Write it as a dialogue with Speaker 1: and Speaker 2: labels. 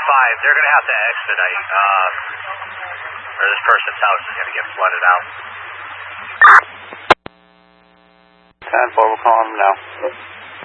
Speaker 1: 5, they're going to have to expedite, or this person's house is going to get flooded out.
Speaker 2: 10-4, we'll call him now.